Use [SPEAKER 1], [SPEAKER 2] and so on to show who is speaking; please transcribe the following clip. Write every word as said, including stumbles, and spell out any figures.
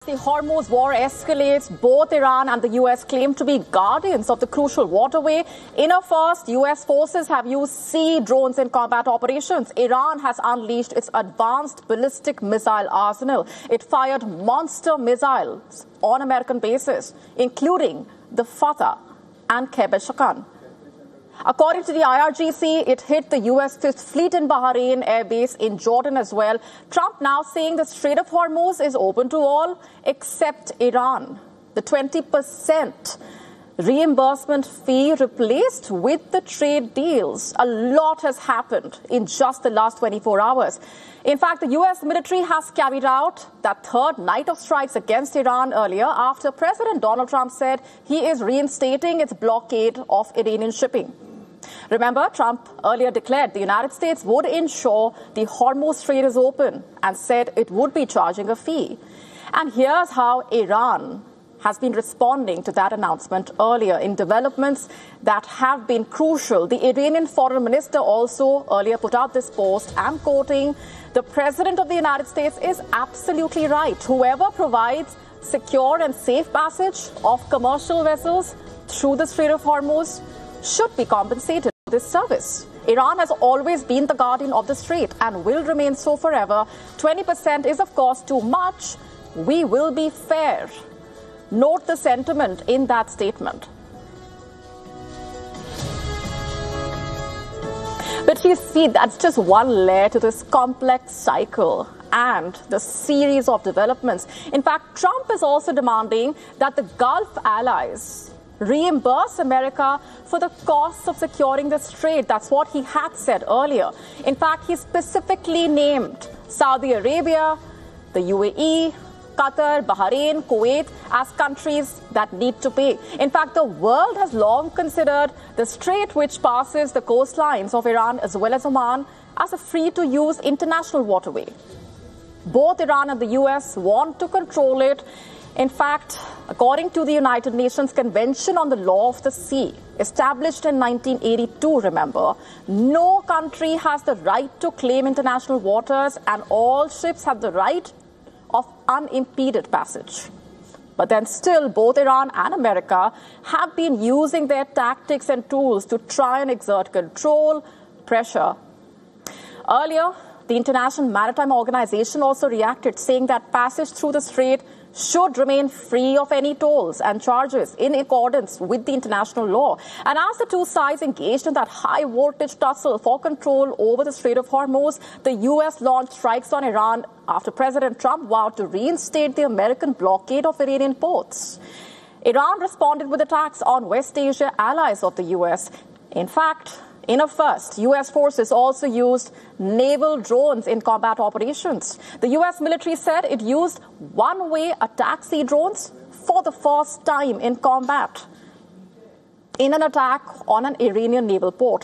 [SPEAKER 1] the Hormuz war escalates, both Iran and the U S claim to be guardians of the crucial waterway. In a first, U S forces have used sea drones in combat operations. Iran has unleashed its advanced ballistic missile arsenal. It fired monster missiles on American bases, including the Fatah and Kebeshakan. According to the I R G C, it hit the U S Fifth Fleet in Bahrain Air Base in Jordan as well. Trump now saying the Strait of Hormuz is open to all except Iran. The twenty percent reimbursement fee replaced with the trade deals. A lot has happened in just the last twenty-four hours. In fact, the U S military has carried out that third night of strikes against Iran earlier after President Donald Trump said he is reinstating its blockade of Iranian shipping. Remember, Trump earlier declared the United States would ensure the Hormuz Strait is open and said it would be charging a fee. And here's how Iran has been responding to that announcement earlier in developments that have been crucial. The Iranian foreign minister also earlier put out this post. I'm quoting, "The President of the United States is absolutely right. Whoever provides secure and safe passage of commercial vessels through the Strait of Hormuz should be compensated for this service. Iran has always been the guardian of the strait and will remain so forever. twenty percent is, of course, too much. We will be fair." Note the sentiment in that statement. But you see, that's just one layer to this complex cycle and the series of developments. In fact, Trump is also demanding that the Gulf allies reimburse America for the costs of securing the strait. That's what he had said earlier. In fact, he specifically named Saudi Arabia, the U A E, Qatar, Bahrain, Kuwait as countries that need to pay. In fact, the world has long considered the strait, which passes the coastlines of Iran as well as Oman, as a free-to-use international waterway. Both Iran and the U S want to control it. In fact, according to the United Nations Convention on the Law of the Sea, established in nineteen eighty-two, remember, no country has the right to claim international waters and all ships have the right of unimpeded passage. But then still, both Iran and America have been using their tactics and tools to try and exert control, pressure. Earlier, the International Maritime Organization also reacted, saying that passage through the strait should remain free of any tolls and charges in accordance with the international law. And as the two sides engaged in that high-voltage tussle for control over the Strait of Hormuz, the U S launched strikes on Iran after President Trump vowed to reinstate the American blockade of Iranian ports. Iran responded with attacks on West Asia allies of the U S. In fact, in a first, U S forces also used naval drones in combat operations. The U S military said it used one-way attack sea drones for the first time in combat in an attack on an Iranian naval port.